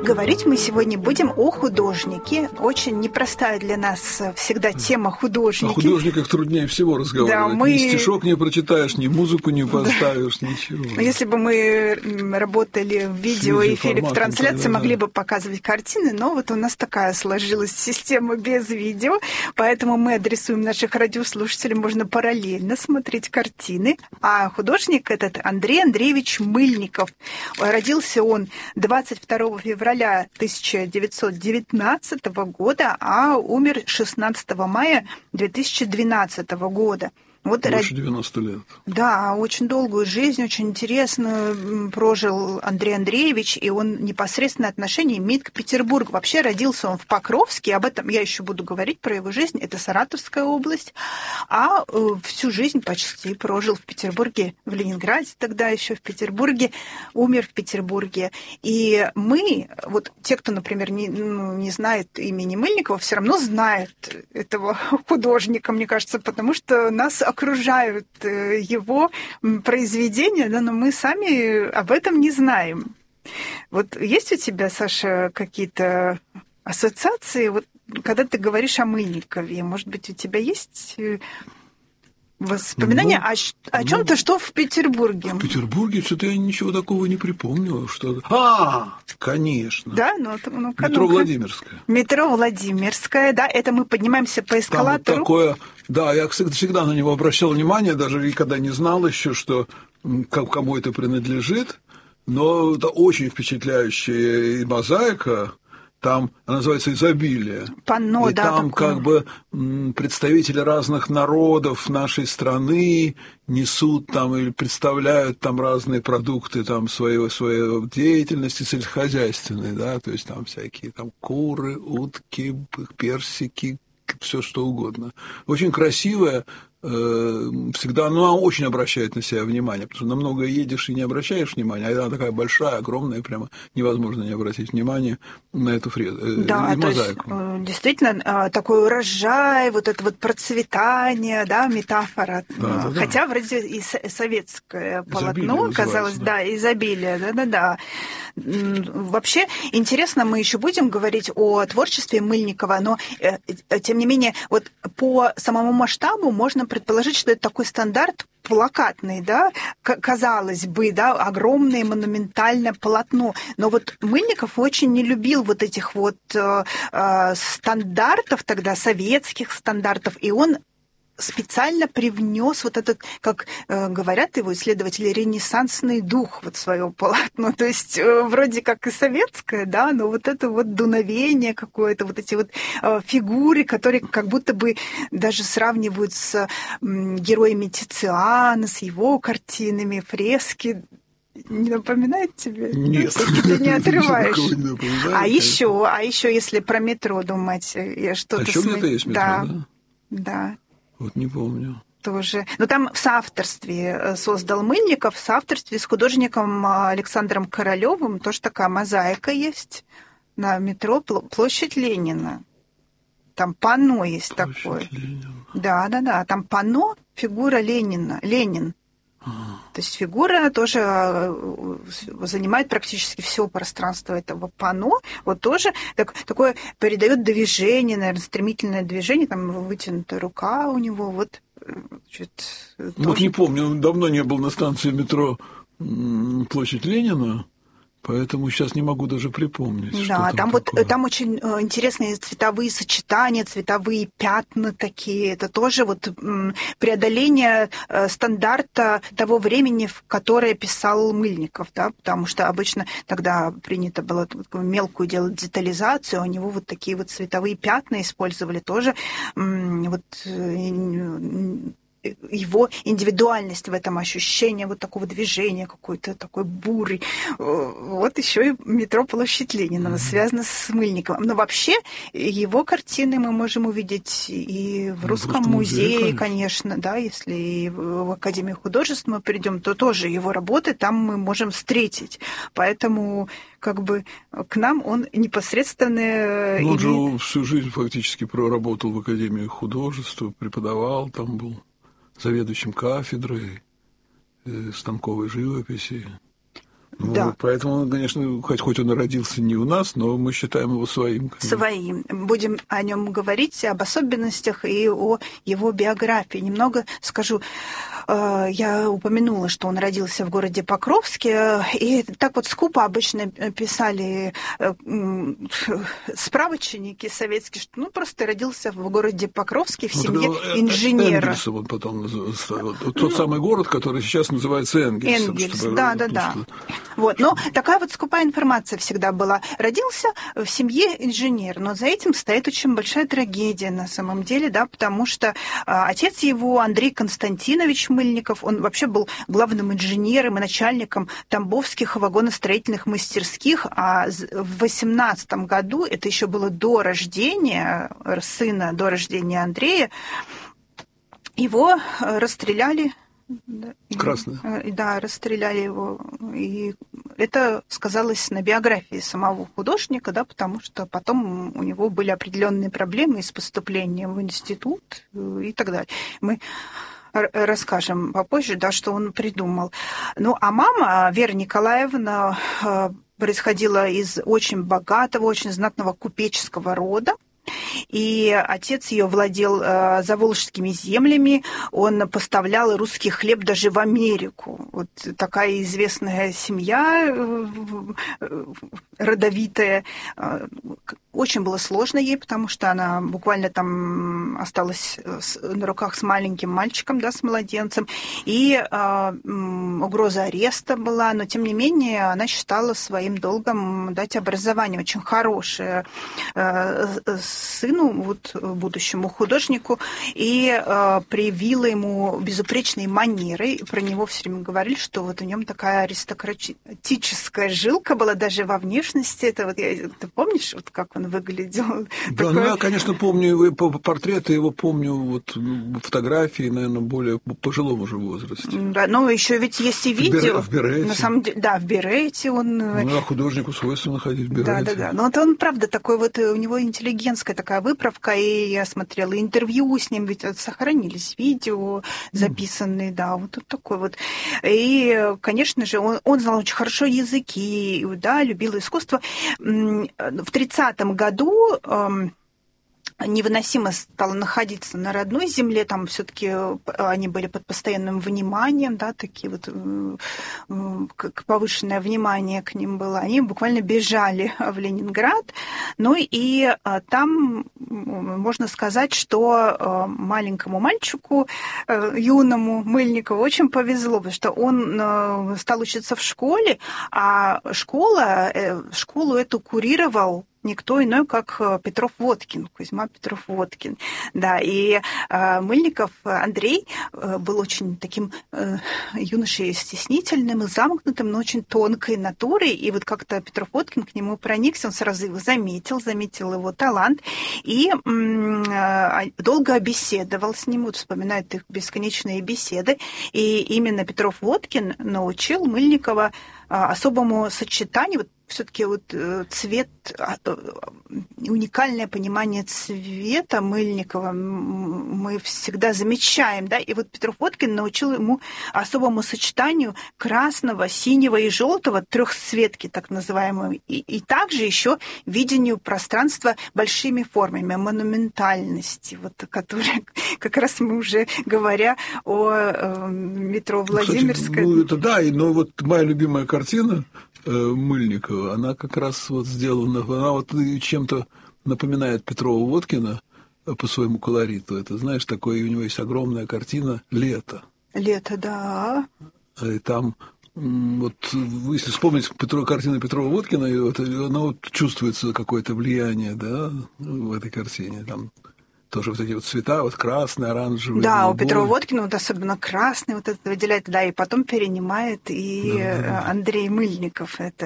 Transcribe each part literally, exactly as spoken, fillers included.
Говорить мы сегодня будем о художнике. Очень непростая для нас всегда тема художники. О художниках труднее всего разговаривать. Да, мы... Ни стишок не прочитаешь, ни музыку не поставишь, да. Ничего. Но если бы мы работали в видеоэфире, в трансляции, тогда, могли да. бы показывать картины, но вот у нас такая сложилась система без видео, поэтому мы адресуем наших радиослушателей, можно параллельно смотреть картины. А художник этот Андрей Андреевич Мыльников. Родился он двадцать второго февраля тысяча девятьсот девятнадцатого года, а умер шестнадцатого мая две тысячи двенадцатого года. Вот больше девяноста лет. Да, очень долгую жизнь, очень интересную прожил Андрей Андреевич, и он непосредственное отношение имеет к Петербургу. Вообще родился он в Покровске, об этом я еще буду говорить, про его жизнь, это Саратовская область, а всю жизнь почти прожил в Петербурге, в Ленинграде тогда еще, в Петербурге, умер в Петербурге. И мы, вот те, кто, например, не, ну, не знает имени Мыльникова, все равно знают этого художника, мне кажется, потому что нас окружают его произведения, да, но мы сами об этом не знаем. Вот есть у тебя, Саша, какие-то ассоциации, вот, когда ты говоришь о Мыльникове? Может быть, у тебя есть воспоминания ну, о, о чем-то, ну, что в Петербурге? В Петербурге что-то я ничего такого не припомню. Что... А, конечно. Да, ну, ну метро Владимирская. Метро Владимирская, да, это мы поднимаемся по эскалатору. Там вот такое, да, я всегда на него обращал внимание, даже и когда не знал еще, что кому это принадлежит, но это очень впечатляющая мозаика. Там она называется «Изобилие». Панно, и да, там такое. Как бы представители разных народов нашей страны несут там или представляют там разные продукты там своей, своей деятельности сельскохозяйственной, да, то есть там всякие там куры, утки, персики, все что угодно. Очень красивая. Всегда, ну, она очень обращает на себя внимание, потому что на многое едешь и не обращаешь внимания, а она такая большая, огромная, прямо невозможно не обратить внимание на эту фрезу, да, мозаику. То есть, действительно, такой урожай, вот это вот процветание, да, метафора. Да, да, хотя да. вроде и советское Изобилие полотно казалось, да. да, изобилие, да-да-да. Вообще, интересно, мы еще будем говорить о творчестве Мыльникова, но, тем не менее, вот по самому масштабу можно предположить, что это такой стандарт плакатный, да, казалось бы, да, огромное монументальное полотно. Но вот Мыльников очень не любил вот этих вот э, э, стандартов тогда, советских стандартов, и он специально привнес вот этот, как э, говорят его исследователи, ренессансный дух вот в свое полотно. То есть э, вроде как и советское, да, но вот это вот дуновение какое-то, вот эти вот э, фигуры, которые как будто бы даже сравнивают с э, героями Тициана, с его картинами, фрески. Не напоминает тебе? Нет. Ты не отрываешь. Не а еще, а еще, если про метро думать, я что-то. А еще см... где-то есть метро, да? Да. Да. Вот не помню. Тоже. Но там в соавторстве создал Мыльников, в соавторстве с художником Александром Королёвым. Тоже такая мозаика есть на метро, площадь Ленина. Там панно есть площадь такое. Ленина. Да, да, да. Там панно, фигура Ленина. Ленин. То есть фигура тоже занимает практически все пространство этого панно. Вот тоже так, такое передает движение, наверное, стремительное движение, там вытянутая рука у него. Вот, значит, вот тоже... не помню, давно не был на станции метро площадь Ленина. Поэтому сейчас не могу даже припомнить. Да, что там, там вот такое. Там очень интересные цветовые сочетания, цветовые пятна такие. Это тоже вот преодоление стандарта того времени, в которое писал Мыльников, да, потому что обычно тогда принято было мелкую делать детализацию, а у него вот такие вот цветовые пятна использовали тоже. Вот его индивидуальность в этом, ощущение вот такого движения, какой-то такой буры. Вот еще и метро площадь Ленина mm-hmm. связано с Мыльниковым. Но вообще его картины мы можем увидеть и в Русском, в Русском музее, музее, конечно. конечно, да, если и в Академию художеств мы придем, то тоже его работы там мы можем встретить. Поэтому как бы к нам он непосредственно... Он имеет... же всю жизнь фактически проработал в Академии художеств, преподавал, там был заведующим кафедрой станковой живописи. Ну, да. Поэтому, конечно, хоть, хоть он и родился не у нас, но мы считаем его своим. Конечно. Своим. Будем о нем говорить, об особенностях и о его биографии. Немного скажу. Я упомянула, что он родился в городе Покровске, и так вот скупо обычно писали справочники советские, что ну просто родился в городе Покровске в семье ну, инженера. Энгельсом он потом назывался. Вот, тот ну, самый город, который сейчас называется Энгельсом. Энгельс, да, да, да. Вот, но такая вот скупая информация всегда была. Родился в семье инженера, но за этим стоит очень большая трагедия на самом деле, да, потому что отец его, Андрей Константинович Мыльников, он вообще был главным инженером и начальником тамбовских вагоностроительных мастерских, а в восемнадцатом году, это еще было до рождения сына, до рождения Андрея, его расстреляли. Красные. Да, расстреляли его. И это сказалось на биографии самого художника, да, потому что потом у него были определенные проблемы с поступлением в институт и так далее. Мы расскажем попозже, да, что он придумал. Ну, а мама, Вера Николаевна, происходила из очень богатого, очень знатного купеческого рода. И отец ее владел э, заволжскими землями, он поставлял русский хлеб даже в Америку. Вот такая известная семья, э, э, родовитая. Э, очень было сложно ей, потому что она буквально там осталась с, на руках с маленьким мальчиком, да, с младенцем. И э, угроза ареста была, но тем не менее она считала своим долгом дать образование очень хорошее э, сыну, вот, будущему художнику, и э, привила ему безупречные манеры. Про него все время говорили, что вот в нем такая аристократическая жилка была даже во внешности. Это вот, я, ты помнишь, вот как он выглядел? Да, Такой... ну я, конечно, помню его портреты, его помню вот фотографии, наверное, более пожилом уже возрасте. Да, но еще ведь есть и видео. В берете. На самом деле, да, в берете он. Ну, а художнику свойственно ходить в берете. Да, да, да. Но вот он, правда, такой вот, у него интеллигентская такая выправка, и я смотрела интервью с ним, ведь сохранились видео записанные, mm. да, вот такой вот. И, конечно же, он, он знал очень хорошо языки, да, любил искусство. В тридцатом году невыносимо стало находиться на родной земле, там все-таки они были под постоянным вниманием, да, такие вот повышенное внимание к ним было. Они буквально бежали в Ленинград, ну и там можно сказать, что маленькому мальчику, юному Мыльникову, очень повезло, потому что он стал учиться в школе, а школа, школу эту курировал никто иной, как Петров-Водкин, Кузьма Петров-Водкин. Да, и э, Мыльников Андрей э, был очень таким э, юношей стеснительным и замкнутым, но очень тонкой натурой. И вот как-то Петров-Водкин к нему проникся, он сразу его заметил, заметил его талант и э, долго беседовал с ним, вот вспоминают их бесконечные беседы. И именно Петров-Водкин научил Мыльникова э, особому сочетанию, вот, все-таки вот цвет, уникальное понимание цвета Мыльникова мы всегда замечаем, да, и вот Петров-Водкин научил ему особому сочетанию красного, синего и желтого, трехцветки так называемой, и, и также еще видению пространства большими формами, монументальности, вот, которая, как раз мы уже говоря о э, метро Владимирское. Кстати, ну, это да, но вот моя любимая картина Мыльникова, она как раз вот сделана, она вот чем-то напоминает Петрова-Водкина по своему колориту. Это, знаешь, такое, у него есть огромная картина «Лето». «Лето», да. И там, вот, если вспомнить Петро, картину Петрова-Водкина, вот, она вот чувствуется какое-то влияние, да, в этой картине, там тоже вот эти вот цвета, вот красный, оранжевый. Да, голубой. У Петрова-Водкина вот особенно красный вот это выделяет, да, и потом перенимает и да, да, да. Андрей Мыльников это.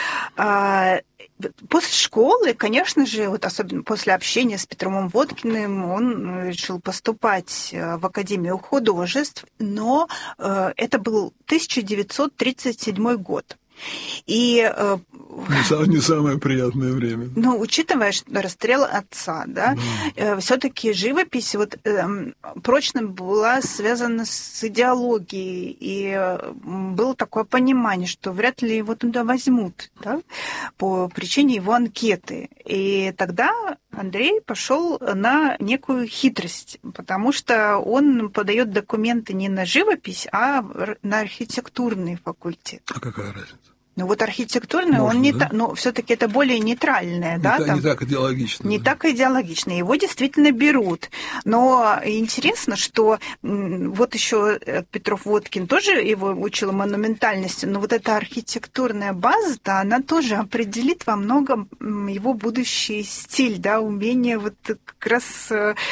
После школы, конечно же, вот особенно после общения с Петровым Водкиным, он решил поступать в Академию художеств, но это был тысяча девятьсот тридцать седьмой год. И Не, не самое приятное время. Ну, учитывая что расстрел отца, да, да. все-таки живопись вот, э, прочно была связана с идеологией, и было такое понимание, что вряд ли его туда возьмут, да, по причине его анкеты. И тогда Андрей пошел на некую хитрость, потому что он подает документы не на живопись, а на архитектурный факультет. А какая разница? Ну вот архитектурный, он не да? та, но все-таки это более нейтральное, не да, та, там, не так идеологично. Не да. так идеологично. Его действительно берут. Но интересно, что вот еще Петров Водкин тоже его учил монументальности, но вот эта архитектурная база-то, она тоже определит во многом его будущий стиль, да, умение вот как раз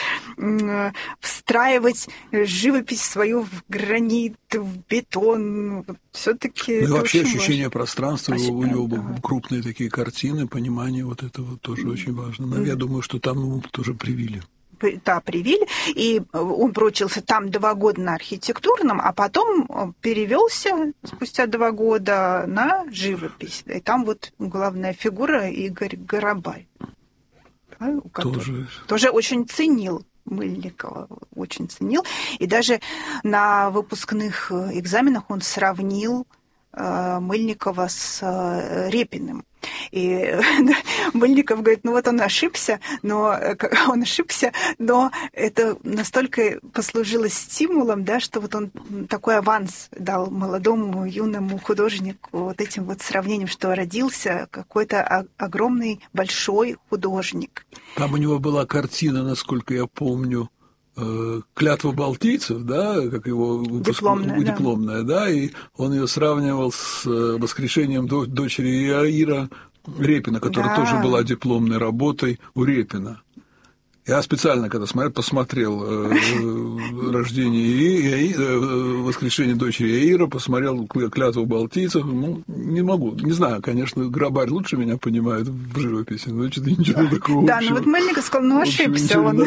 встраивать живопись свою в гранит, в бетон. Все-таки. Ну и вообще ощущение важно. пространства, у него ага. крупные такие картины, понимание вот этого тоже очень важно. Но я думаю, что там ему тоже привили. Да, привили, и он проучился там два года на архитектурном, а потом перевелся спустя два года на живопись. И там вот главная фигура Игорь Горобай, да, тоже. тоже очень ценил Мыльникова, очень ценил. И даже на выпускных экзаменах он сравнил Мыльникова с Репиным. И Мыльников говорит, ну вот он ошибся, но он ошибся, но это настолько послужило стимулом, да, что вот он такой аванс дал молодому юному художнику вот этим вот сравнением, что родился какой-то огромный большой художник. Там у него была картина, насколько я помню, «Клятва балтийцев», да, как его дипломная, дипломная да. да, и он ее сравнивал с воскрешением дочери Ира Репина, которая да. тоже была дипломной работой у Репина. Я специально, когда смотрел, посмотрел э, рождение и э, воскрешение дочери Ира, посмотрел «Клятву балтийцев». Ну, не могу, не знаю, конечно, Грабарь лучше меня понимает в живописи, но что-то ничего такого. Да, ну вот Мыльников сказал, ну ошибся он.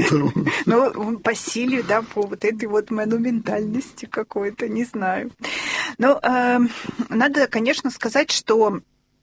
Ну, по силе, да, по вот этой вот монументальности какой-то, не знаю. Ну, надо, конечно, сказать, что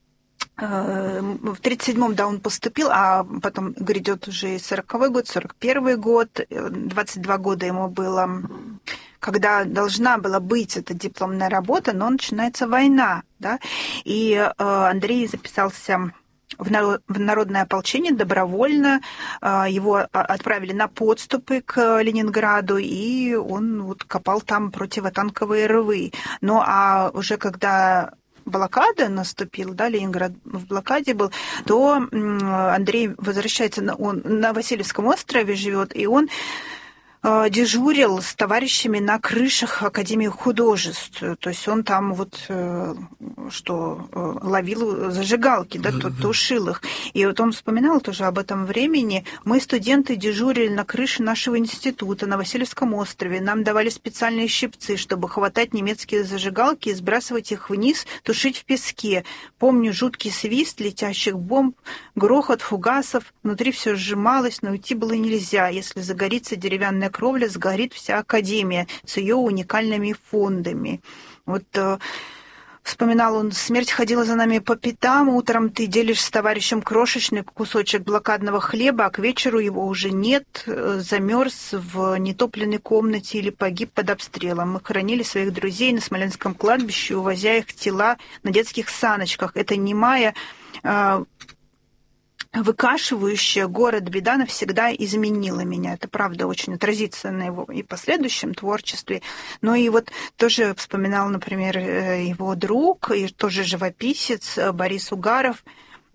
в тридцать седьмом, да, он поступил, а потом грядет уже и сороковой год, сорок первый год, двадцать два года ему было, когда должна была быть эта дипломная работа, но начинается война, да, и Андрей записался в народное ополчение добровольно, его отправили на подступы к Ленинграду, и он вот копал там противотанковые рвы. Ну, а уже когда блокада наступила, да, Ленинград в блокаде был, то Андрей возвращается, на, он на Васильевском острове живет, и он дежурил с товарищами на крышах Академии художеств. То есть он там вот что ловил зажигалки, да, да, тушил их. И вот он вспоминал тоже об этом времени. Мы, студенты, дежурили на крыше нашего института на Васильевском острове. Нам давали специальные щипцы, чтобы хватать немецкие зажигалки и сбрасывать их вниз, тушить в песке. Помню жуткий свист летящих бомб, грохот фугасов. Внутри все сжималось, но уйти было нельзя. Если загорится деревянная кровля, сгорит вся академия с ее уникальными фондами. Вот э, вспоминал он, смерть ходила за нами по пятам, утром ты делишь с товарищем крошечный кусочек блокадного хлеба, а к вечеру его уже нет, замерз в нетопленной комнате или погиб под обстрелом. Мы хоронили своих друзей на Смоленском кладбище, увозя их тела на детских саночках. Это немая, э, выкашивающая город беда навсегда изменила меня. Это, правда, очень отразится на его и последующем творчестве. Но и вот тоже вспоминал, например, его друг, и тоже живописец Борис Угаров.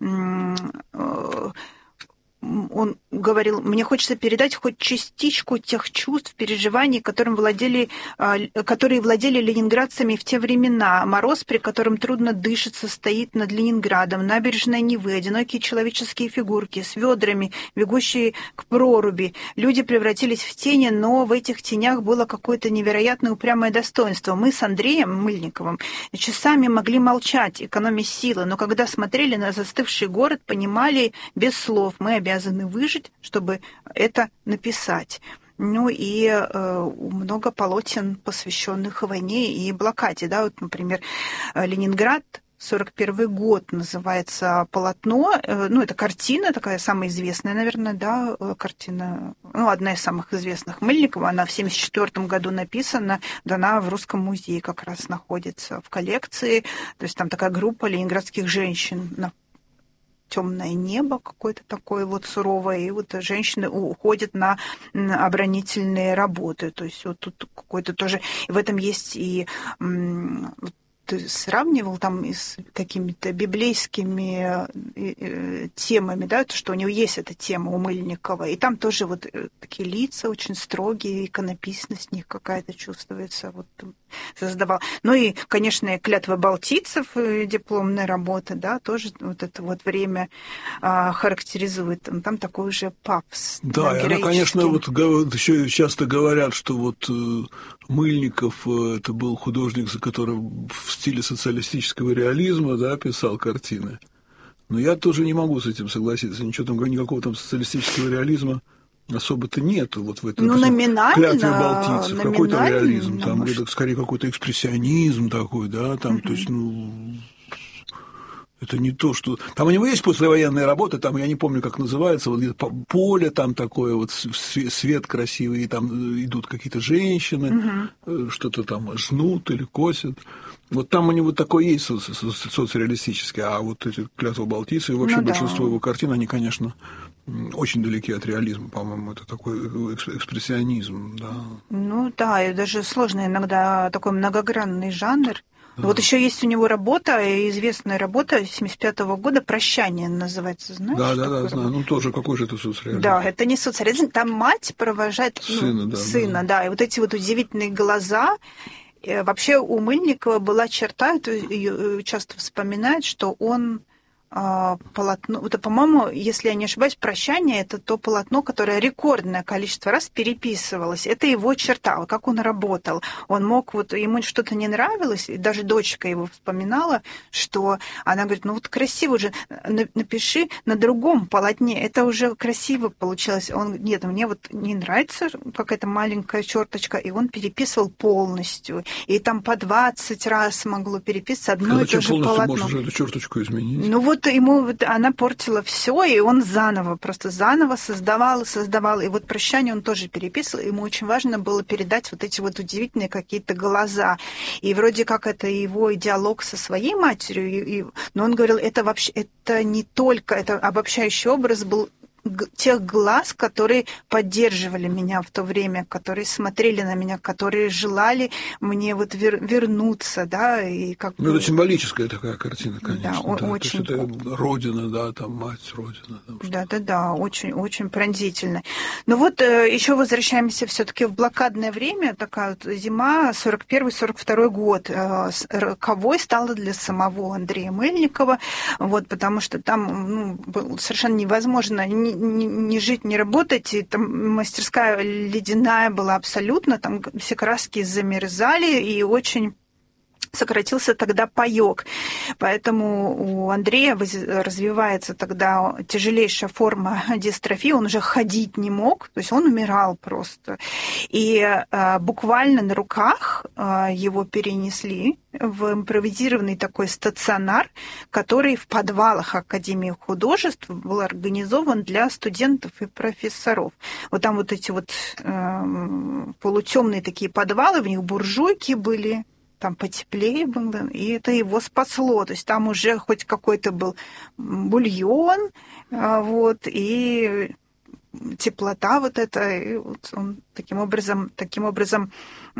Он говорил, мне хочется передать хоть частичку тех чувств, переживаний, которым владели, которые владели ленинградцами в те времена. Мороз, при котором трудно дышится, стоит над Ленинградом, набережная Невы, одинокие человеческие фигурки с ведрами, бегущие к проруби. Люди превратились в тени, но в этих тенях было какое-то невероятное упрямое достоинство. Мы с Андреем Мыльниковым часами могли молчать, экономя силы, но когда смотрели на застывший город, понимали без слов, мы обязаны обязаны выжить, чтобы это написать. Ну и э, много полотен, посвященных войне и блокаде. Да? Вот, например, Ленинград сорок первый год называется полотно. Ну, это картина, такая самая известная, наверное, да, картина. Ну, одна из самых известных Мыльникова. Она в семьдесят четвёртом году написана, дана в Русском музее как раз находится в коллекции. То есть там такая группа ленинградских женщин на темное небо какое-то такое вот суровое, и вот женщины уходят на оборонительные работы. То есть вот тут какой-то тоже... В этом есть и... Ты сравнивал там и с какими-то библейскими темами, да, то, что у него есть эта тема у Мыльникова, и там тоже вот такие лица очень строгие, иконописность в них какая-то чувствуется, вот создавал. Ну и, конечно, «Клятва балтийцев», дипломная работа, да, тоже вот это вот время а, характеризует, там такой уже пафос. Да, да, и она, конечно, вот еще часто говорят, что вот Мыльников это был художник, за которым в стиле социалистического реализма, да, писал картины. Но я тоже не могу с этим согласиться. Ничего там, никакого там социалистического реализма особо-то нету. Вот в этом ну, номинально, «Клятве балтийцев». Какой-то реализм. Там может... это скорее какой-то экспрессионизм такой, да, там, угу. То есть, ну... Это не то, что... Там у него есть послевоенные работы, там, я не помню, как называется, вот где-то поле там такое, вот свет красивый, и там идут какие-то женщины, угу. Что-то там жнут или косят. Вот там у него такое есть соци- соци- соцреалистическое, а вот эти «Клятва балтийцев» и вообще ну, большинство да. его картин, они, конечно, очень далеки от реализма, по-моему, это такой экспрессионизм, да. Ну да, и даже сложный иногда такой многогранный жанр. Да. Вот еще есть у него работа, известная работа семьдесят пятого года «Прощание» называется, знаешь? Да, да, да, знаю. Ну, тоже какой же это соцреализм? Да, это не соцреализм, там мать провожает сына, ну, да, сына, да. да, и вот эти вот удивительные глаза. Вообще у Мыльникова была черта, ее часто вспоминают, что он полотно, это, по-моему, если я не ошибаюсь, «Прощание» — это то полотно, которое рекордное количество раз переписывалось. Это его черта, как он работал. Он мог, вот ему что-то не нравилось, и даже дочка его вспоминала, что она говорит, ну вот красиво же, напиши на другом полотне, это уже красиво получилось. Он, нет, мне вот не нравится какая-то маленькая черточка, и он переписывал полностью. И там по двадцать раз могло переписываться одно и то же полотно. Полностью можешь эту черточку изменить? Ну вот ему вот она портила все, и он заново, просто заново создавал, создавал. И вот «Прощание» он тоже переписывал. Ему очень важно было передать вот эти вот удивительные какие-то глаза. И вроде как это его диалог со своей матерью. И, и, но он говорил, это вообще это не только, это обобщающий образ был тех глаз, которые поддерживали меня в то время, которые смотрели на меня, которые желали мне вот вер- вернуться, да, и как ну, бы... это символическая такая картина, конечно. Да, да. очень... То есть это родина, да, там мать, родина. Там да, да, да, очень, очень пронзительно. Но вот еще возвращаемся все-таки в блокадное время, такая вот зима, сорок первый сорок второй год, роковой стала для самого Андрея Мыльникова, вот, потому что там ну, было совершенно невозможно ни, ни, ни жить, ни работать, и там мастерская ледяная была абсолютно, там все краски замерзали, и очень сократился тогда паёк. Поэтому у Андрея развивается тогда тяжелейшая форма дистрофии, он уже ходить не мог, то есть он умирал просто. И а, буквально на руках а, его перенесли в импровизированный такой стационар, который в подвалах Академии художеств был организован для студентов и профессоров. Вот там вот эти вот э, полутемные такие подвалы, в них буржуйки были, там потеплее было, и это его спасло. То есть там уже хоть какой-то был бульон, вот, и теплота вот эта, и вот он таким образом, таким образом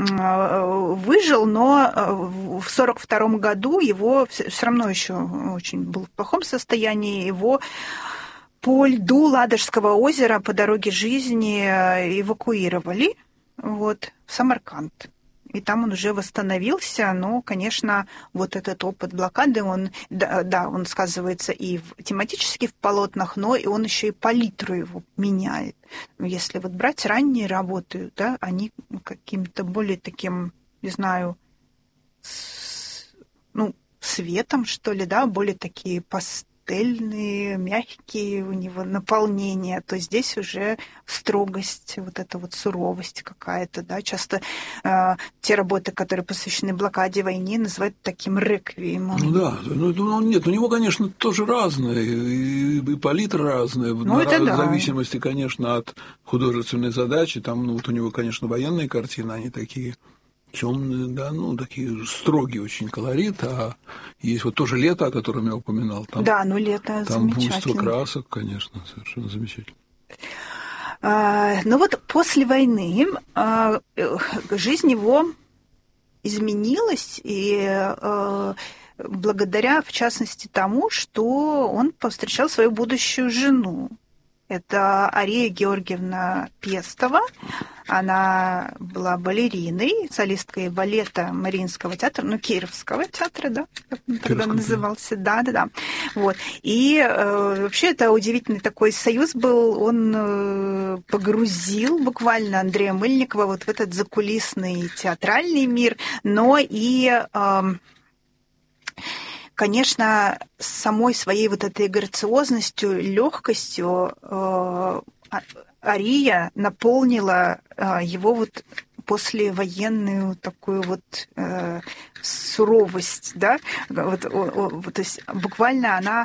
выжил, но в сорок втором году его все равно еще очень был в плохом состоянии, его по льду Ладожского озера по дороге жизни эвакуировали вот, в Самарканд. И там он уже восстановился, но, конечно, вот этот опыт блокады, он, да, да, он сказывается и в, тематически в полотнах, но и он еще и палитру его меняет. Если вот брать ранние работы, да, они каким-то более таким, не знаю, с, ну, светом, что ли, да, более такие пастельные, пастельные, мягкие у него наполнения, то здесь уже строгость, вот эта вот суровость какая-то, да, часто э, те работы, которые посвящены блокаде, войне, называют таким реквиемом. Ну да, ну, ну нет, у него, конечно, тоже разное, и, и палитра разная, ну, на, это в да. зависимости, конечно, от художественной задачи, там, ну, вот у него, конечно, военные картины, они такие темные, да, ну, такие строгие очень колорит, а есть вот тоже «Лето», о котором я упоминал, там, да, ну «Лето» там буйство замечательно. красок, конечно, совершенно замечательно. А, ну вот после войны а, жизнь его изменилась, и а, благодаря, в частности, тому, что он повстречал свою будущую жену. Это Ария Георгиевна Пестова. Она была балериной, солисткой балета Мариинского театра, ну, Кировского театра, да, как он тогда назывался. Да, да, да. Вот. И э, вообще это удивительный такой союз был. Он э, погрузил буквально Андрея Мыльникова вот в этот закулисный театральный мир, но и... Э, Конечно, самой своей вот этой грациозностью, легкостью э, Ария наполнила э, его вот послевоенную такую вот э, суровость, да, вот, о, о, то есть буквально она,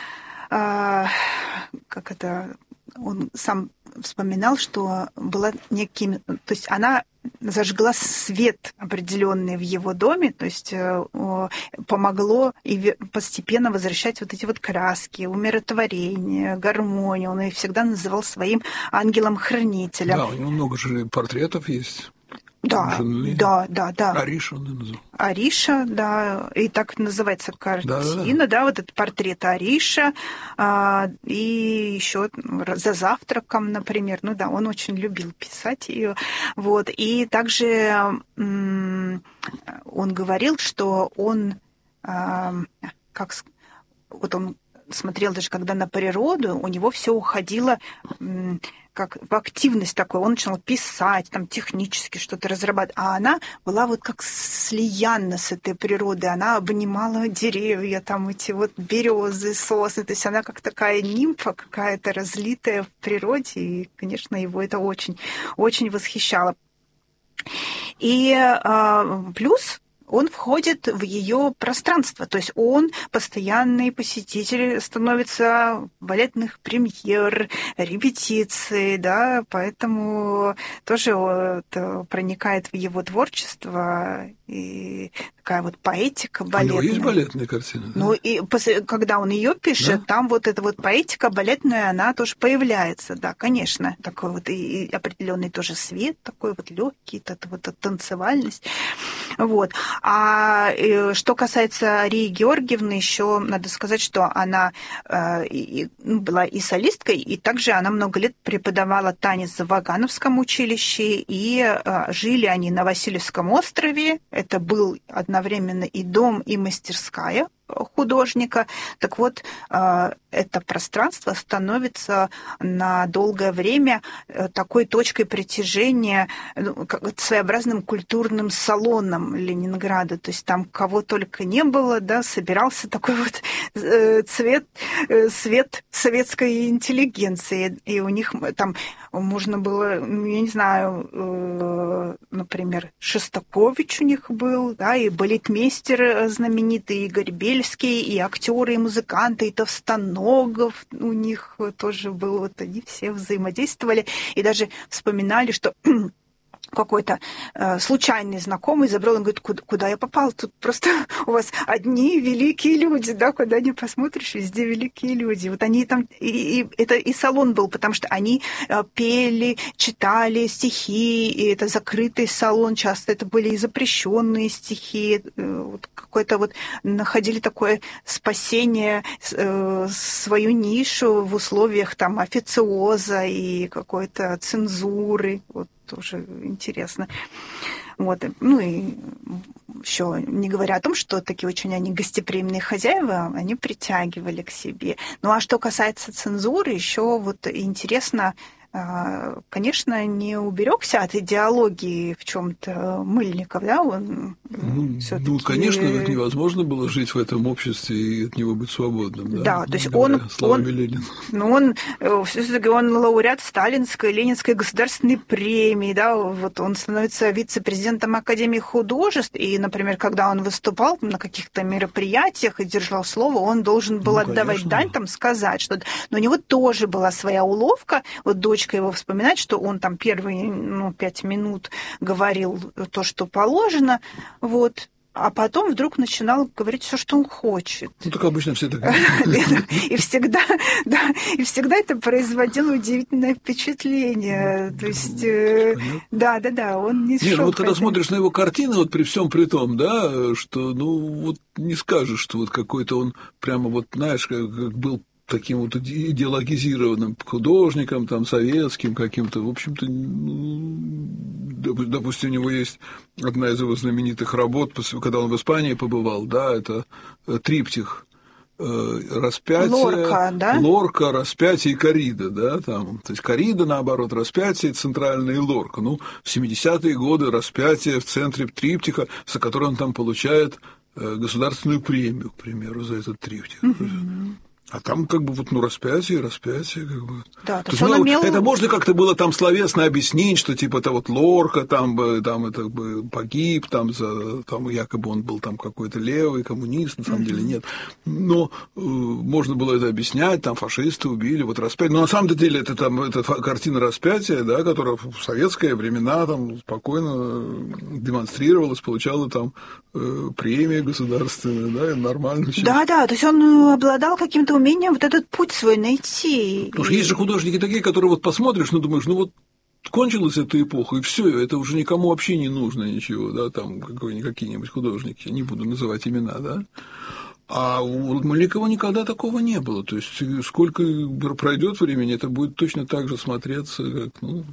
э, как это, он сам вспоминал, что была неким, то есть она зажгла свет определенный в его доме, то есть помогло и постепенно возвращать вот эти вот краски, умиротворение, гармонию. Он ее всегда называл своим ангелом-хранителем. Да, у него много же портретов есть. Да, Жены. да, да, да. Ариша он назвал. Ариша, да, и так называется картина, да, да, да. да, вот этот портрет Ариша, а, и еще за завтраком, например, ну да, он очень любил писать ее, вот, и также м- он говорил, что он, а, как, вот он смотрел даже когда на природу, у него все уходило м- как в активность такой, он начал писать, там, технически что-то разрабатывать, а она была вот как слиянна с этой природой, она обнимала деревья, там, эти вот березы, сосны, то есть она как такая нимфа какая-то разлитая в природе, и, конечно, его это очень, очень восхищало. И а, плюс он входит в ее пространство, то есть он постоянный посетитель, становится балетных премьер, репетиций, да, поэтому тоже вот проникает в его творчество и такая вот поэтика балетная. У него есть балетные картины? Да? Ну и когда он ее пишет, да? Там вот эта вот поэтика балетная, она тоже появляется, да, конечно, такой вот и определенный тоже свет, такой вот легкий, это вот танцевальность, вот. А что касается Арии Георгиевны, еще надо сказать, что она э, и, была и солисткой, и также она много лет преподавала танец в Вагановском училище, и э, жили они на Васильевском острове. Это был одновременно и дом, и мастерская художника. Так вот, это пространство становится на долгое время такой точкой притяжения, своеобразным культурным салоном Ленинграда. То есть там кого только не было, да, собирался такой вот цвет, свет советской интеллигенции. И у них там можно было, я не знаю, например, Шостакович у них был, да, и балетмейстер знаменитый Игорь Бель, и актеры, и музыканты, и Товстоногов у них тоже был, вот они все взаимодействовали, и даже вспоминали, что какой-то э, случайный знакомый забрал, он говорит, куда, куда я попал? Тут просто у вас одни великие люди, да, куда ни посмотришь, везде великие люди. Вот они там, и, и это и салон был, потому что они э, пели, читали стихи, и это закрытый салон, часто это были и запрещенные стихи, э, вот какое-то вот находили такое спасение, э, свою нишу в условиях там официоза и какой-то цензуры, вот. Тоже интересно. Вот. Ну и еще не говоря о том, что такие очень они гостеприимные хозяева, они притягивали к себе. Ну а что касается цензуры, еще вот интересно конечно, не уберегся от идеологии в чем-то Мыльников, да, он ну, ну, конечно, невозможно было жить в этом обществе и от него быть свободным, да, да, то есть он, словами он, Ленина. Ну, он все-таки он лауреат Сталинской, Ленинской государственной премии, да, вот он становится вице-президентом Академии художеств, и, например, когда он выступал на каких-то мероприятиях и держал слово, он должен был ну, отдавать конечно. дань, там, сказать, что... Но у него тоже была своя уловка, вот дочка его вспоминает, что он там первые, ну, пять минут говорил то, что положено, вот, а потом вдруг начинал говорить все, что он хочет. Ну, так обычно все так говорят. И всегда, да, и всегда это производило удивительное впечатление. То есть, да, да, да, он не Нет, ну вот когда смотришь на его картины, вот при всем при том, да, что, ну, вот не скажешь, что вот какой-то он прямо вот, знаешь, как был таким вот идеологизированным художником, там, советским каким-то, в общем-то, ну, допустим, у него есть одна из его знаменитых работ, когда он в Испании побывал, да, это триптих распятие, Лорка, да? Лорка, распятие и коррида, да, там, то есть коррида, наоборот, распятие, центральная и Лорка. Ну, в семидесятые годы распятие в центре триптиха, за который он там получает государственную премию, к примеру, за этот триптих. Mm-hmm. А там как бы вот, ну, распятие, распятие, как бы. Да, то есть, он ну, имел... Это можно как-то было там словесно объяснить, что типа это вот Лорка там, там это бы погиб, там, за, там якобы он был там какой-то левый, коммунист, на самом mm-hmm. деле нет. Но э, можно было это объяснять, там фашисты убили, вот распятие. Но на самом деле это там это картина распятия, да, которая в советские времена там спокойно демонстрировалась, получала там э, премии государственные, да, и нормально. Да, да, то есть он обладал каким-то умением вот этот путь свой найти. Потому что есть же художники такие, которые вот посмотришь, ну, думаешь, ну, вот кончилась эта эпоха, и все, это уже никому вообще не нужно ничего, да, там какие-нибудь художники, не буду называть имена, да. А у Мыльникова никогда такого не было. То есть сколько пройдет времени, это будет точно так же смотреться, как, ну,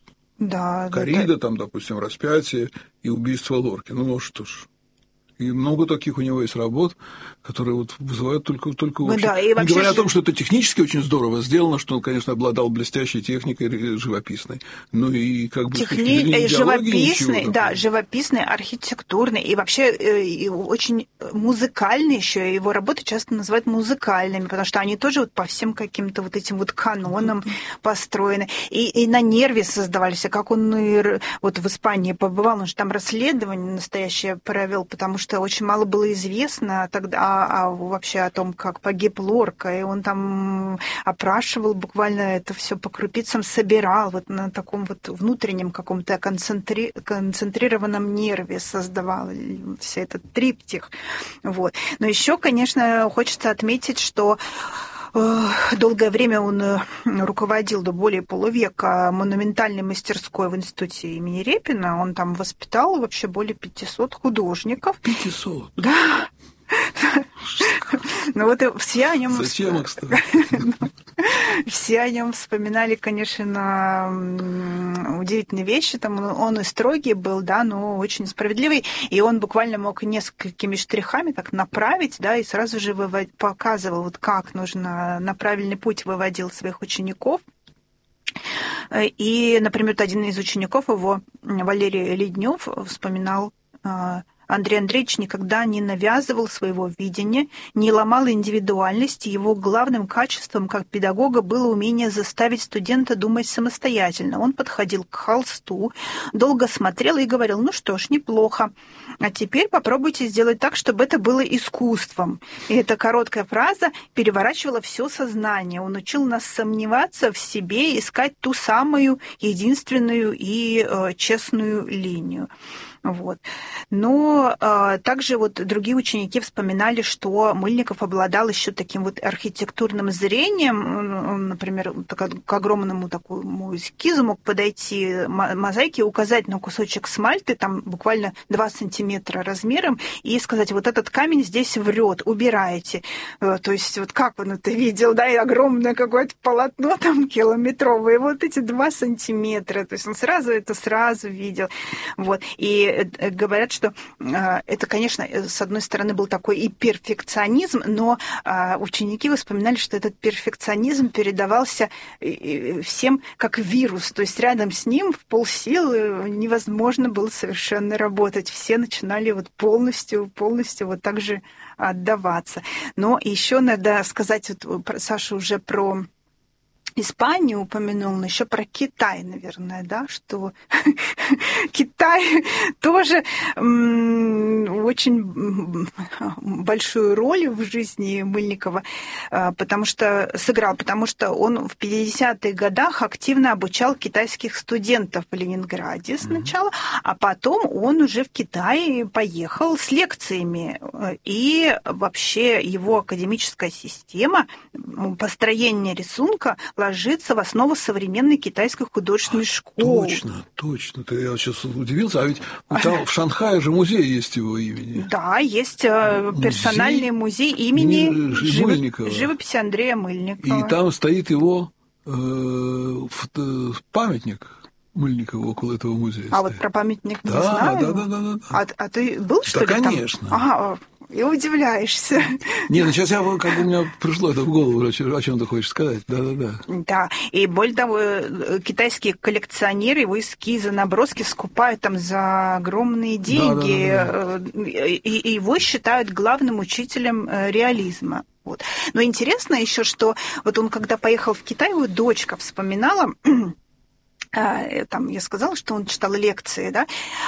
да, коррида, да, там, допустим, распятие и убийство Лорки. Ну, ну что ж. И много таких у него есть работ, которые вот вызывают только, только ну, да, и вообще... Говоря же... о том, что это технически очень здорово сделано, что он, конечно, обладал блестящей техникой живописной. Ну и как бы... Техни... Живописный, да, живописный, архитектурный и вообще и очень музыкальный еще. Его работы часто называют музыкальными, потому что они тоже вот по всем каким-то вот этим вот канонам построены. И, и на нерве создавались. А как он вот в Испании побывал, он же там расследование настоящее провел, потому что очень мало было известно тогда а, а вообще о том, как погиб Лорка, и он там опрашивал буквально это все по крупицам, собирал вот на таком вот внутреннем каком-то концентри... концентрированном нерве создавал все этот триптих. Вот. Но еще, конечно, хочется отметить, что долгое время он руководил до более полувека монументальной мастерской в институте имени Репина. Он там воспитал вообще более пятисот художников. пятьсот? Да. Ну вот все о нем... Зачем их ставить? Все о нем вспоминали, конечно, удивительные вещи. Там он и строгий был, да, но очень справедливый. И он буквально мог несколькими штрихами так направить, да, и сразу же вывод... показывал, вот как нужно на правильный путь выводил своих учеников. И, например, один из учеников его, Валерий Леднев, вспоминал: Андрей Андреевич никогда не навязывал своего видения, не ломал индивидуальности. Его главным качеством как педагога было умение заставить студента думать самостоятельно. Он подходил к холсту, долго смотрел и говорил: ну что ж, неплохо. А теперь попробуйте сделать так, чтобы это было искусством. И эта короткая фраза переворачивала все сознание. Он учил нас сомневаться в себе, искать ту самую единственную и э, честную линию. Вот. Но а, также вот другие ученики вспоминали, что Мыльников обладал еще таким вот архитектурным зрением. Он, например, к огромному такому эскизу мог подойти мозаики, указать на кусочек смальты, там буквально два сантиметра размером, и сказать: вот этот камень здесь врет, убирайте. То есть вот как он это видел, да, и огромное какое-то полотно там километровое, вот эти два сантиметра. То есть он сразу это сразу видел. Вот. И И говорят, что это, конечно, с одной стороны был такой и перфекционизм, но ученики вспоминали, что этот перфекционизм передавался всем как вирус. То есть рядом с ним в полсилы невозможно было совершенно работать. Все начинали вот полностью, полностью вот так же отдаваться. Но еще надо сказать, вот Саша уже про Испанию упомянул, но еще про Китай, наверное, да, что Китай тоже очень большую роль в жизни Мыльникова потому что, сыграл, потому что он в пятидесятых годах активно обучал китайских студентов в Ленинграде сначала, а потом он уже в Китай поехал с лекциями. И вообще его академическая система построения рисунка ложится в основу современной китайской художественной школы. Точно, точно. Ты, я сейчас удивился, а ведь там в Шанхае же музей есть его имени. Да, есть персональный музей, музей имени Жив... Мыльникова. Живописи Андрея Мыльникова. И там стоит его э, памятник Мыльникова около этого музея. А стоит. Вот про памятник не да, знаю. Да, да, да, да, да. А, а ты был, что да, ли, конечно. там? Ага, и удивляешься. Не, ну сейчас я, как бы, у меня пришло это в голову, о чем ты хочешь сказать. Да-да-да. Да, и более того, китайские коллекционеры его эскизы, наброски скупают там за огромные деньги, да, да, да, да. И, и его считают главным учителем реализма. Вот. Но интересно еще, что вот он, когда поехал в Китай, его дочка вспоминала, там я сказала, что он читал лекции, да,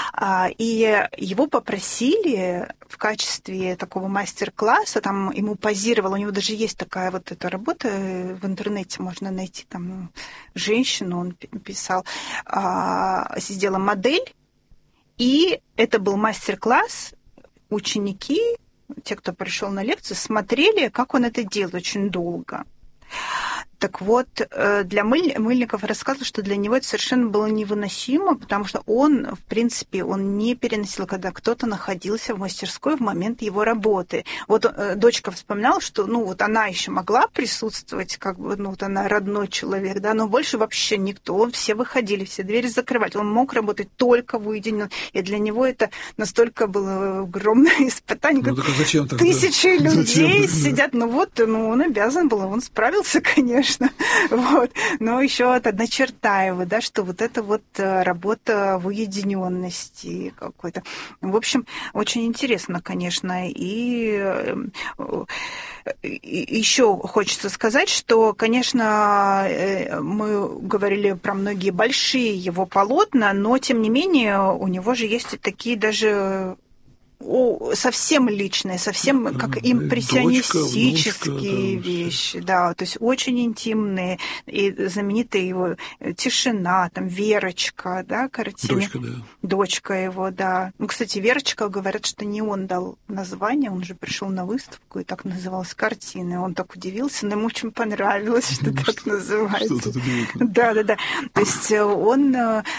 и его попросили в качестве такого мастер-класса, там ему позировал, у него даже есть такая вот эта работа, в интернете можно найти, там женщину он писал, сделала модель, и это был мастер-класс, ученики, те, кто пришел на лекцию, смотрели, как он это делает очень долго. Так вот, для Мыль... Мыльников рассказывал, что для него это совершенно было невыносимо, потому что он, в принципе, он не переносил, когда кто-то находился в мастерской в момент его работы. Вот дочка вспоминала, что, ну, вот она еще могла присутствовать, как бы, ну, вот она родной человек, да, но больше вообще никто. Он, все выходили, все двери закрывать. Он мог работать только в уединенном. И для него это настолько было огромное испытание. Ну, так а зачем тогда? Тысячи людей зачем? сидят. Ну вот, ну, он обязан был, он справился, конечно. Вот. Но еще вот одна черта его, да, что вот это вот работа в уединенности какой-то. В общем, очень интересно, конечно. И, и еще хочется сказать, что, конечно, мы говорили про многие большие его полотна, но, тем не менее, у него же есть такие даже... совсем личные, совсем как импрессионистические дочка, внучка, вещи, да, да, то есть очень интимные, и знаменитая его «Тишина», там «Верочка», да, картина. Дочка, да. Дочка его, да. Ну, кстати, «Верочка», говорят, что не он дал название, он же пришел на выставку, и так называлась картина, он так удивился, но ему очень понравилось, что ну, так что, называется. Да, да, да. То есть он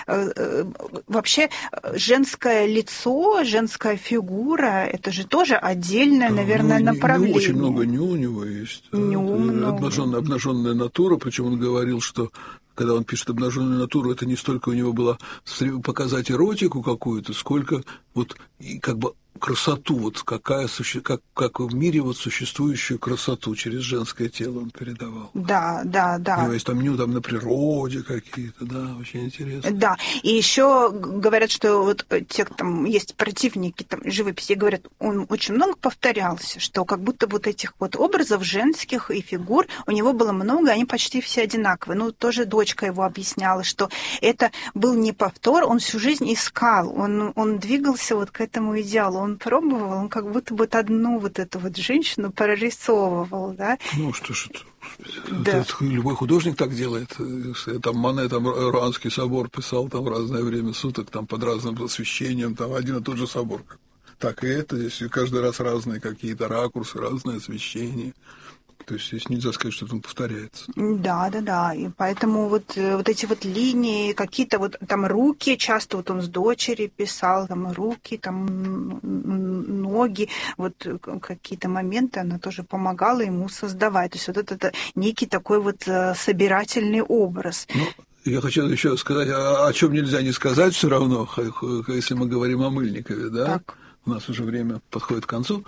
вообще женское лицо, женская фигура, это же тоже отдельное, да, наверное, ну, направление. Не очень много ню у него есть. Ню много. Обнаженная, обнаженная натура, причем он говорил, что когда он пишет обнаженную натуру, это не столько у него было показать эротику какую-то, сколько вот и как бы красоту, вот какая, как, как в мире вот существующую красоту через женское тело он передавал. Да, да, да. У него есть там ню там на природе какие-то, да, очень интересно. Да, и еще говорят, что вот те, там есть противники там, живописи, говорят, он очень много повторялся, что как будто вот этих вот образов женских и фигур у него было много, они почти все одинаковые. Ну, тоже дочка его объясняла, что это был не повтор, он всю жизнь искал, он, он двигался вот к этому идеалу. Он пробовал, он как будто бы одну вот эту вот женщину прорисовывал, да? Ну, что ж это, да. это любой художник так делает. Там Мане, там Руанский собор писал там в разное время суток, там под разным освещением, там один и тот же собор. Так и это, здесь каждый раз разные какие-то ракурсы, разное освещение. То есть здесь нельзя сказать, что он повторяется. Да, да, да. И поэтому вот, вот эти вот линии, какие-то вот там руки, часто вот он с дочерью писал, там руки, там ноги, вот какие-то моменты она тоже помогала ему создавать. То есть вот это, это некий такой вот собирательный образ. Ну, Я хочу еще сказать, о чем нельзя не сказать все равно, если мы говорим о Мыльникове, да? Так. У нас уже время подходит к концу.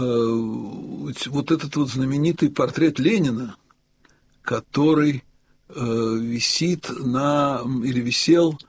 Вот этот вот знаменитый портрет Ленина, который висит на, или висел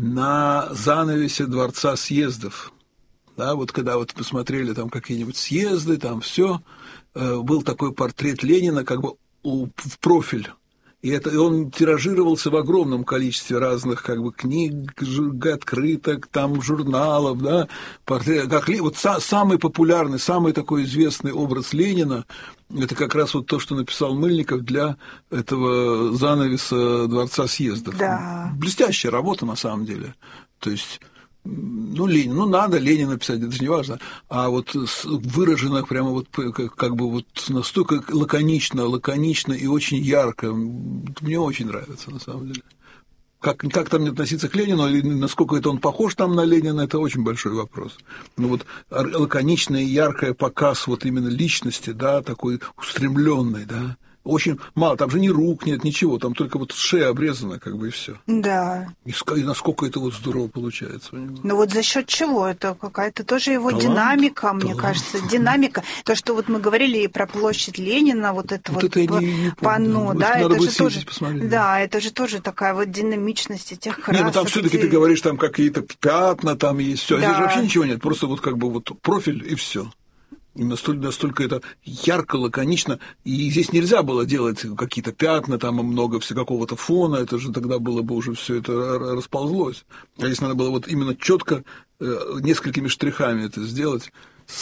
на занавесе Дворца съездов. Да, вот когда вот посмотрели там какие-нибудь съезды, там все, был такой портрет Ленина как бы в профиль. И это, и он тиражировался в огромном количестве разных как бы книг, открыток, там, журналов, да, портрет, как, вот са, самый популярный, самый такой известный образ Ленина, это как раз вот то, что написал Мыльников для этого занавеса Дворца съездов. Да. Блестящая работа на самом деле. То есть... Ну, Ленин, ну, надо Ленина писать, это же не важно. А вот выражено прямо вот как бы вот настолько лаконично, лаконично и очень ярко. Мне очень нравится, на самом деле. Как, как там относиться к Ленину, или насколько это он похож там на Ленина, это очень большой вопрос. Ну, вот лаконичный и яркий показ вот именно личности, да, такой устремленный, да. Очень мало, там же ни рук нет, ничего, там только вот шея обрезана, как бы, и все. Да. И, и насколько это вот здорово получается у него. Ну вот за счет чего? Это какая-то тоже его Талант, динамика, мне талант. кажется, динамика. То, что вот мы говорили и про площадь Ленина, вот это вот, вот это я не, не панно, помню. да, Надо это же тоже, посмотреть. да, это же тоже такая вот динамичность этих красок. Не, ну там все-таки где... ты говоришь, там какие-то пятна, там есть все, а да. здесь же вообще ничего нет, просто вот как бы вот профиль и все. И настолько, настолько это ярко, лаконично. И здесь нельзя было делать какие-то пятна, там много все какого-то фона. Это же тогда было бы уже все это расползлось. А здесь надо было вот именно четко несколькими штрихами это сделать.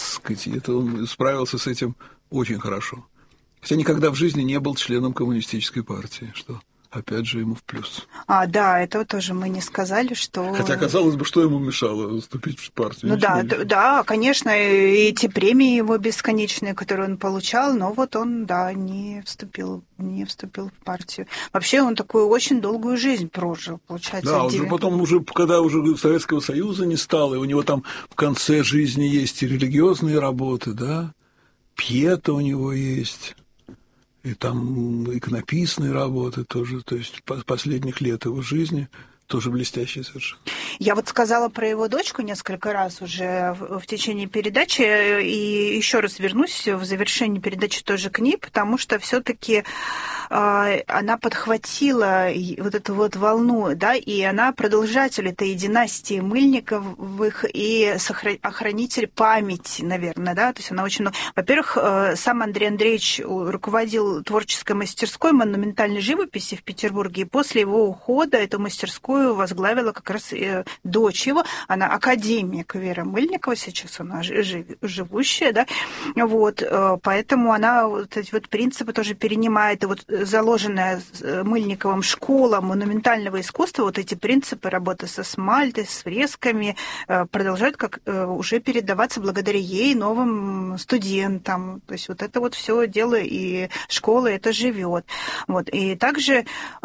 И это он справился с этим очень хорошо. Хотя никогда в жизни не был членом коммунистической партии, что... Опять же, ему в плюс. А, да, этого тоже мы не сказали, что... Хотя, казалось бы, что ему мешало вступить в партию? Ну да, да, конечно, и эти премии его бесконечные, которые он получал, но вот он, да, не вступил, не вступил в партию. Вообще он такую очень долгую жизнь прожил, получается. Да, уже потом, уже, когда уже Советского Союза не стало, и у него там в конце жизни есть и религиозные работы, да, Пьета у него есть... И там иконописные работы тоже, то есть последних лет его жизни тоже блестящие совершенно. Я вот сказала про его дочку несколько раз уже в, в течение передачи, и еще раз вернусь в завершении передачи тоже к ней, потому что все-таки э, она подхватила вот эту вот волну, да, и она продолжатель этой династии Мыльниковых и сохран... охранитель памяти, наверное, да, то есть она очень... Во-первых, э, сам Андрей Андреевич руководил творческой мастерской монументальной живописи в Петербурге, и после его ухода эту мастерскую возглавила как раз дочь его, она академик Вера Мыльникова, сейчас она жив, живущая, да, вот, поэтому она вот эти вот принципы тоже перенимает, и вот заложенная Мыльниковым школа монументального искусства, вот эти принципы работы со смальтой, с фресками продолжают как уже передаваться благодаря ей новым студентам, то есть вот это вот все дело и школа это живет, вот, и также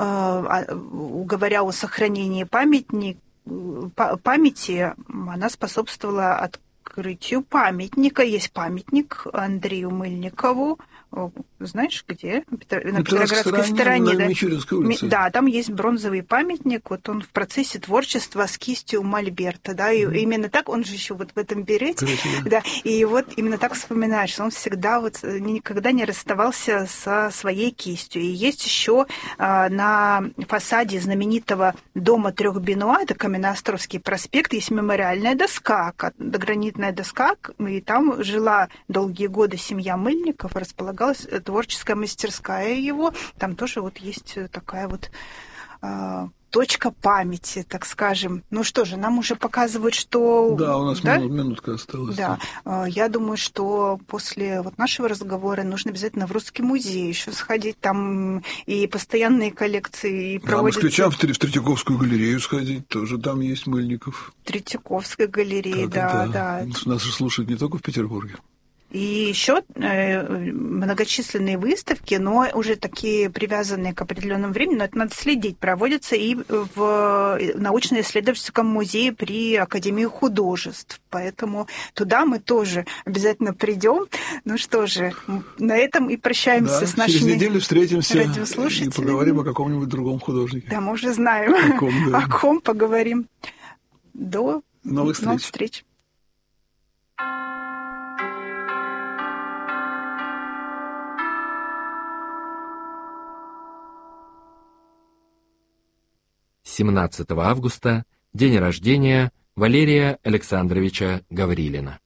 говоря о сохранении памятник, памяти, она способствовала открытию памятника. Есть памятник Андрею Мыльникову. Знаешь, где? На Петроградской стороне. На Мичуринской улице. Да, там есть бронзовый памятник. Вот он в процессе творчества с кистью мольберта. Да, и mm-hmm. именно так, он же еще вот в этом берете. Да. Да, и вот именно так вспоминаешь, что он всегда вот никогда не расставался со своей кистью. И есть еще на фасаде знаменитого дома трех Бенуа, это Каменноостровский проспект, есть мемориальная доска, гранитная доска, и там жила долгие годы семья Мыльников, располагалась творческая мастерская его. Там тоже вот есть такая вот э, точка памяти, так скажем. Ну что же, нам уже показывают, что... Да, у нас да? Минут, минутка осталась. Да. да. Я думаю, что после вот нашего разговора нужно обязательно в Русский музей еще сходить. Там и постоянные коллекции, и да, проводятся... москвичам в Третьяковскую галерею сходить, тоже там есть Мыльников. Третьяковская галерея, да, да. да. Нас же слушают не только в Петербурге. И еще многочисленные выставки, но уже такие привязанные к определенному времени, но это надо следить, проводятся и в научно-исследовательском музее при Академии художеств. Поэтому туда мы тоже обязательно придем. Ну что же, на этом и прощаемся да, с нашими через неделю встретимся радиослушателями. И поговорим о каком-нибудь другом художнике. Да, мы уже знаем, о ком, да. о ком поговорим. До новых встреч. Новых встреч. семнадцатого августа, день рождения Валерия Александровича Гаврилина.